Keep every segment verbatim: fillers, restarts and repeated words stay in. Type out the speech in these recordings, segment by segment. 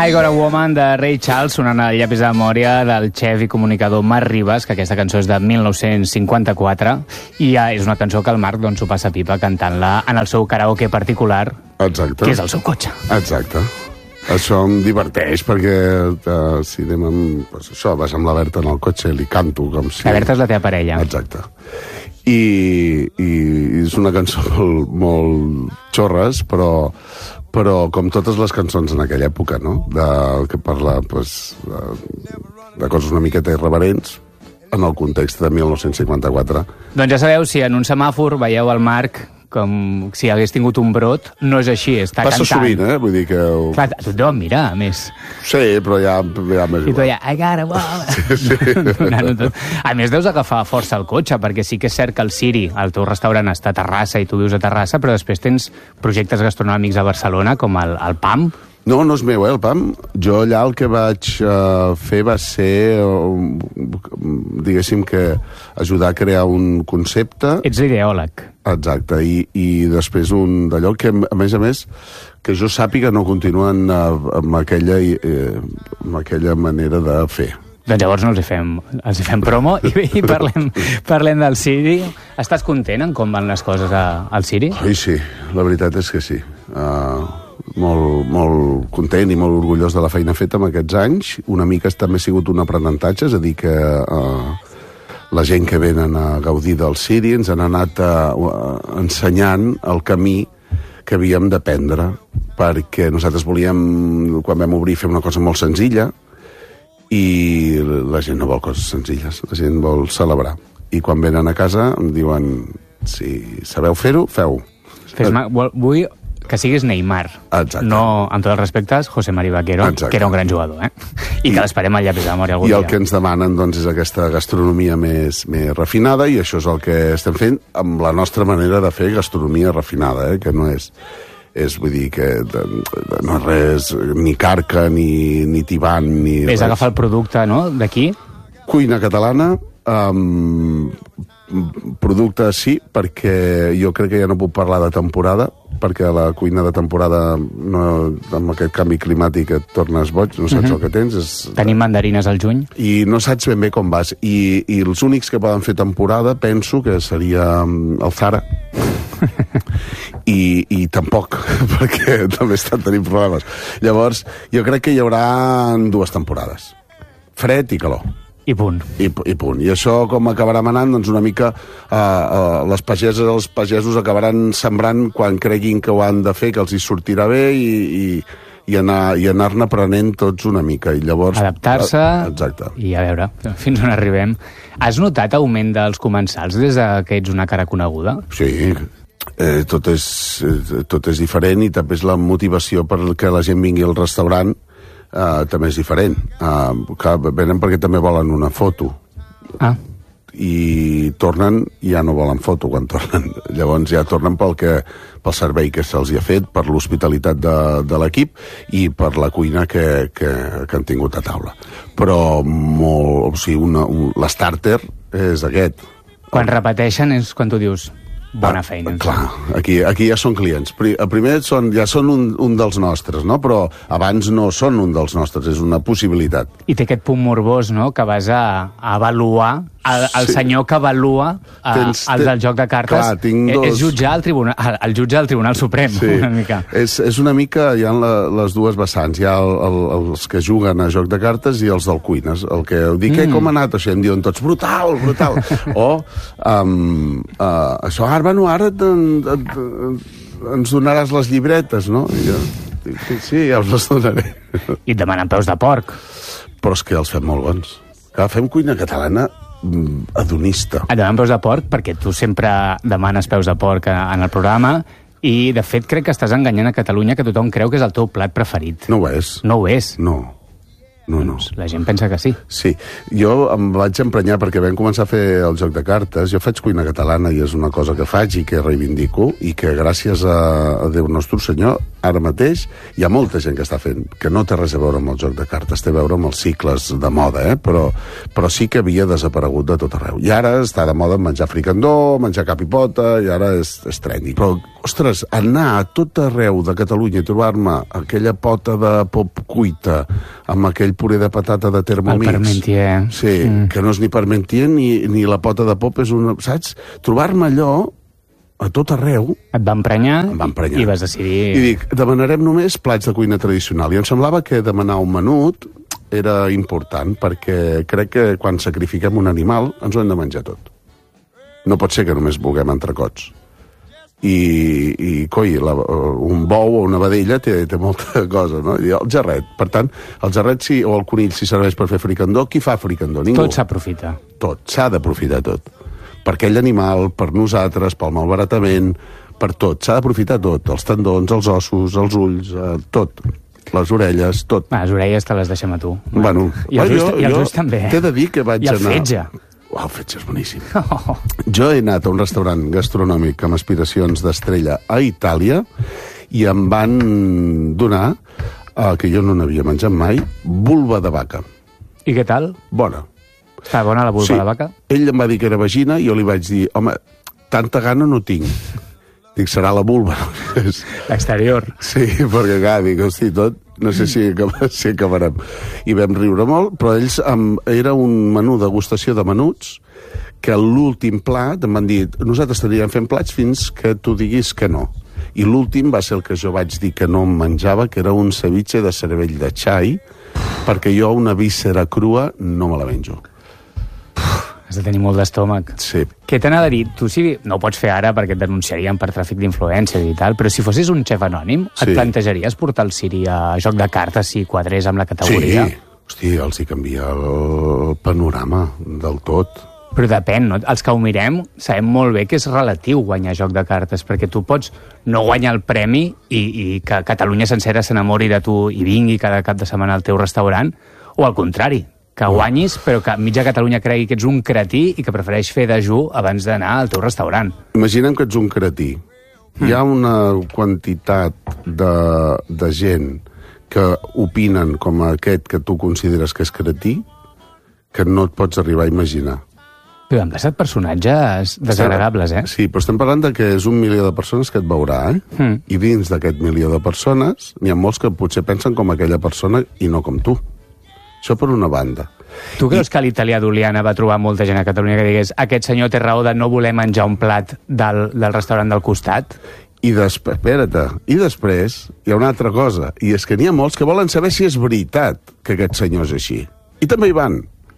I Got a Woman de Ray Charles, sonant al llapis de memòria del xef i comunicador Marc Ribas, que aquesta cançó és de mil nou-cents cinquanta-quatre, i ja és una cançó que el Marc doncs, s'ho passa pipa cantant-la en el seu karaoke particular, Exacte. que és el seu cotxe. Exacte. Això em diverteix, perquè uh, si anem amb... Pues això, vas amb la Berta en el cotxe i li canto com si... La Berta és la teva parella. Exacte. I, i és una cançó molt, molt xorres, però... però com totes les cançons en aquella època, no? De, que parla pues, de, de coses una miqueta irreverents en el context de mil nou-cents cinquanta-quatre. Doncs ja sabeu, si en un semàfor veieu el Marc com si hagués tingut un brot, no és així, està Passa cantant. sovint, eh? Vull dir que... Clar, tothom, mira, a més. Sí, però ja, ja més I tu igual. ja, I got a woman. Sí, sí. A més, deus agafar força el cotxe, perquè sí que és cert que el Siri, el teu restaurant, està a Terrassa i tu vius a Terrassa, però després tens projectes gastronòmics a Barcelona, com el, el P A M. No, no és meu, eh, el P A M. Jo allà el que vaig uh, fer va ser, uh, diguéssim que, ajudar a crear un concepte. Ets ideòleg. Exacte, i, i després un d'allò que, a més a més, que jo sàpiga no continuen uh, amb, aquella, uh, amb aquella manera de fer. Doncs llavors no els hi fem, els hi fem promo i, i parlem, parlem del Siri. Estàs content en com van les coses a, al Siri? Ai, sí, la veritat és que sí. Uh, molt, molt content i molt orgullós de la feina feta en aquests anys. Una mica també ha sigut un aprenentatge, és a dir, que uh, la gent que venen a gaudir del Siri ens han anat uh, uh, ensenyant el camí que havíem d'aprendre, perquè nosaltres volíem, quan vam obrir, fer una cosa molt senzilla, i la gent no vol coses senzilles, la gent vol celebrar. I quan venen a casa em diuen, si sabeu fer-ho, feu-ho. Fes-me, vull que siguis Neymar. Exacte. No, amb tots els respectes, José Mari Vaquero, Exacte. que era un gran jugador, eh? I, I que l'esperem al llapis de memòria algun I el dia. que ens demanen doncs, és aquesta gastronomia més, més refinada, i això és el que estem fent amb la nostra manera de fer gastronomia refinada, eh? Que no és... és, vull dir, que de, de, no és res, ni carca, ni, ni tibant, ni És res. agafar el producte, no?, d'aquí. Cuina catalana, um, producte sí, perquè jo crec que ja no puc parlar de temporada, perquè la cuina de temporada, no, amb aquest canvi climàtic et tornes boig, no saps uh-huh. el que tens. És... Tenim mandarines al juny. I no saps ben bé com vas. I, i els únics que poden fer temporada, penso que seria el Zara. I, i tampoc, perquè també estan tenint problemes. Llavors, jo crec que hi haurà dues temporades. Fred i calor. I punt. I, i punt. I això com acabarà manant? Doncs una mica uh, uh, les pageses, els pagesos acabaran sembrant quan creguin que ho han de fer, que els hi sortirà bé, i, i, i anar i anar-ne aprenent tots una mica. I llavors... Adaptar-se. Exacte. I a veure, fins on arribem. Has notat augment dels comensals des que ets una cara coneguda? Sí, eh, tot, és, eh, tot és diferent, i també és la motivació perquè la gent vingui al restaurant. Uh, també és diferent. Uh, que venen perquè també volen una foto. Ah. I tornen i ja no volen foto quan tornen. Llavors ja tornen pel, que, pel servei que se'ls ha fet, per l'hospitalitat de, de l'equip i per la cuina que, que, que han tingut a taula. Però molt, o sigui, una, un, l'stàrter és aquest. Quan repeteixen és quan tu dius bona feina. Ah, clar, aquí, aquí ja són clients. El primer són, ja són un, un dels nostres, no? Però abans no són un dels nostres, és una possibilitat. I té aquest punt morbós, no?, que vas a, a avaluar, el, el sí. senyor que avalua a, Tens, el del joc de cartes. Clar, tinc dos... És jutjar el, tribunal, el, el jutge del Tribunal Suprem, sí. una mica. És, és una mica, hi ha la, les dues vessants. Hi ha el, el, els que juguen a joc de cartes i els del cuines. El que dic, mm. com ha anat això? Em diuen tots, brutal, brutal. o, um, uh, això, ara, bueno, ara et, et, et, ens donaràs les llibretes, no? I jo dic, sí, ja us les donaré. I et demanen peus de porc. Però és que els fem molt bons. Clar, fem cuina catalana hedonista. Et demanen peus de porc perquè tu sempre demanes peus de porc en el programa i, de fet, crec que estàs enganyant a Catalunya, que tothom creu que és el teu plat preferit. No ho és. No ho és. No. No, no. Doncs la gent pensa que sí. Sí. Jo em vaig emprenyar perquè vam començar a fer el joc de cartes. Jo faig cuina catalana i és una cosa que faig i que reivindico, i que gràcies a, a Déu Nostre Senyor, ara mateix hi ha molta gent que està fent, que no té res a veure amb el joc de cartes, té a veure amb els cicles de moda, eh? però, però sí que havia desaparegut de tot arreu. I ara està de moda menjar fricandó, menjar cap i pota, i ara és, és trendy. Però ostres, anar a tot arreu de Catalunya i trobar-me aquella pota de pop cuita amb aquell puré de patata de Thermomix... El Parmentier. Sí, mm. que no és ni Parmentier ni, ni la pota de pop, és una... Saps? Trobar-me allò a tot arreu... Et va emprenyar, em va emprenyar. I vas decidir... I dic, demanarem només plats de cuina tradicional. I em semblava que demanar un menut era important, perquè crec que quan sacrifiquem un animal ens ho hem de menjar tot. No pot ser que només vulguem entrecots. I, i coi, la, un bou o una vedella té, té molta cosa, no? I el gerret. Per tant, el gerret sí, o el conill si serveix per fer fricandó, qui fa fricandó? Ningú. Tot s'aprofita. Tot, s'ha d'aprofitar tot. Per aquell animal, per nosaltres, pel malbaratament, per tot. S'ha d'aprofitar tot. Els tendons, els ossos, els ulls, eh, tot. Les orelles, tot. Va, les orelles te les deixem a tu. Bueno, I els, ulls, jo, i els ulls també. T'he de dir que vaig I el anar... fetge. Uau, el fetge és boníssim. Oh. Jo he anat a un restaurant gastronòmic amb aspiracions d'estrella a Itàlia i em van donar, eh, que jo no n'havia menjat mai, vulva de vaca. I què tal? Bona. Està bona la vulva sí. de vaca? Ell em va dir que era vagina i jo li vaig dir, home, tanta gana no tinc. Dic, serà la vulva. L'exterior. Sí, perquè clar, dic, hosti, tot, no sé si, si acabarem. I vam riure molt, però ells, um, era un menú degustació de menuts, que l'últim plat em van dir, nosaltres estaríem fent plats fins que tu diguis que no. I l'últim va ser el que jo vaig dir que no em menjava, que era un ceviche de cervell de xai, perquè jo una víscera crua no me la menjo. Has de tenir molt d'estómac. Sí. Què t'anava a dir? Tu sí, no ho pots fer ara perquè et denunciarien per tràfic d'influències i tal, però si fossis un xef anònim, et sí. plantejaries portar el Siri a joc de cartes si quadrés amb la categoria? Sí. Hosti, els hi canvia el panorama del tot. Però depèn, no? Els que ho mirem sabem molt bé que és relatiu guanyar joc de cartes, perquè tu pots no guanyar el premi i, i que Catalunya sencera s'enamori de tu i vingui cada cap de setmana al teu restaurant, o al contrari, que guanyis, però que mitja Catalunya cregui que ets un cretí i que prefereix fer dejú abans d'anar al teu restaurant. Imaginem que ets un cretí. Mm. Hi ha una quantitat de, de gent que opinen com aquest que tu consideres que és cretí que no et pots arribar a imaginar. Però han passat personatges desagradables, eh? Sí, però estem parlant de que és un milió de persones que et veurà, eh? Mm. I dins d'aquest milió de persones n'hi ha molts que potser pensen com aquella persona i no com tu. Això per una banda. Tu creus I... que l'italià d'Oliana va trobar molta gent a Catalunya que digués aquest senyor té raó de no voler menjar un plat del, del restaurant del costat? I després, espera't, i després hi ha una altra cosa, i és que n'hi ha molts que volen saber si és veritat que aquest senyor és així. I també hi van.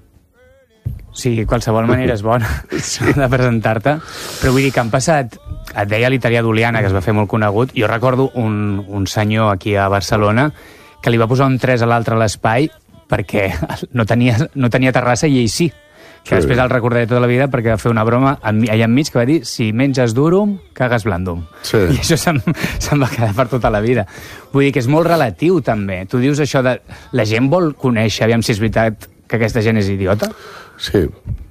Sí, qualsevol manera és bona sí. de presentar-te, però vull dir que han passat, et deia l'italià d'Oliana, que es va fer molt conegut, jo recordo un, un senyor aquí a Barcelona que li va posar un tres a l'altre a l'espai perquè no tenia, no tenia terrassa i ell sí. Que sí. Després el recordaré tota la vida perquè va fer una broma allà enmig que va dir si menges durum, cagues blandum. Sí. I això se'm, se'm va quedar per tota la vida. Vull dir que és molt relatiu, també. Tu dius això de... La gent vol conèixer, aviam si és veritat que aquesta gent és idiota? Sí.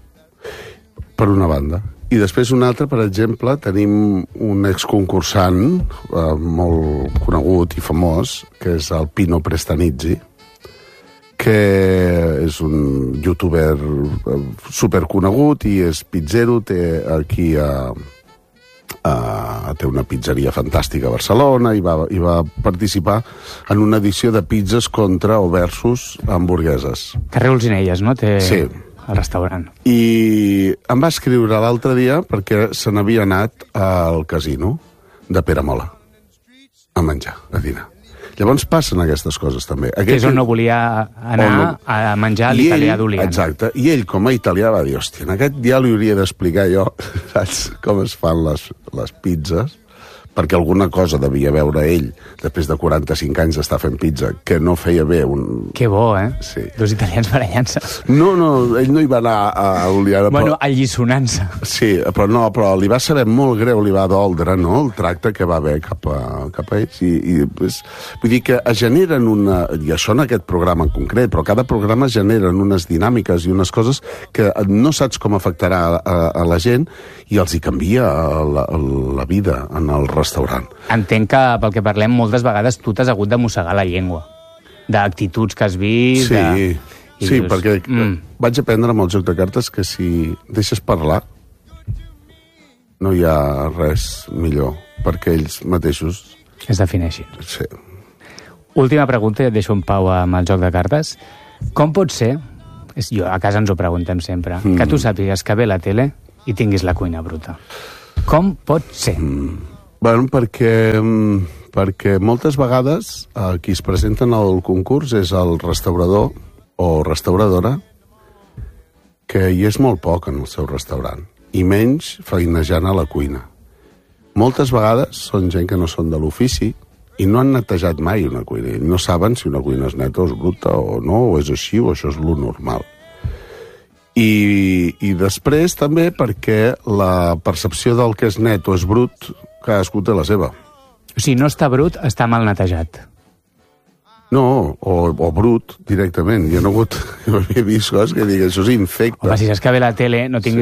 Per una banda. I després una altra, per exemple, tenim un exconcursant eh, molt conegut i famós, que és el Pino Prestanizzi, que és un youtuber superconegut i és pizzero, té aquí a, a, té una pizzeria fantàstica a Barcelona i va, i va participar en una edició de pizzas contra o versus hamburgueses. Carrer Olzinelles, no? Té sí. El restaurant. I em va escriure l'altre dia perquè se n'havia anat al casino de Peramola a menjar, a dinar. Llavors passen aquestes coses també. Aquest que és on no volia anar no... a menjar l'italià d'Oliana. Exacte. I ell, com a italià, va dir, hòstia, en aquest dia li hauria d'explicar jo, saps, com es fan les, les pizzas, perquè alguna cosa devia veure ell, després de quaranta-cinc anys d'estar fent pizza, que no feia bé un... Que bo, eh? Sí. Dos italians barallant-se. No, no, ell no hi va anar a Oliana. Bueno, però... allisonant-se. Sí, però no, però li va saber molt greu, li va doldre, no?, el tracte que va haver cap a, cap a ells. I, i pues, vull dir que es generen una... I això en aquest programa en concret, però cada programa generen unes dinàmiques i unes coses que no saps com afectarà a, a, a la gent i els hi canvia la, la vida en el restaurant. Entenc que, pel que parlem, moltes vegades tu t'has hagut de mossegar la llengua. D'actituds que has vist... Sí, de... sí dius, perquè mm. vaig aprendre amb el joc de cartes que si deixes parlar no hi ha res millor perquè ells mateixos es defineixin. Sí. Última pregunta, i et deixo en pau amb el joc de cartes. Com pot ser, és, jo, a casa ens ho preguntem sempre, mm. que tu sàpigues que ve la tele i tinguis la cuina bruta? Com pot ser? Mm. Bueno, perquè, perquè moltes vegades eh, qui es presenten al concurs és el restaurador o restauradora que hi és molt poc en el seu restaurant, i menys feinejant a la cuina. Moltes vegades són gent que no són de l'ofici i no han netejat mai una cuina. I no saben si una cuina és neta o és bruta o no, o és així, o això és lo normal. I, i després també perquè la percepció del que és net o és brut, cadascú té la seva. O sigui, no està brut, està mal netejat. No, o, o brut, directament. Jo no he, hagut, jo he vist coses que dic, això és infecte. Home, si saps que ve la tele, no tinguis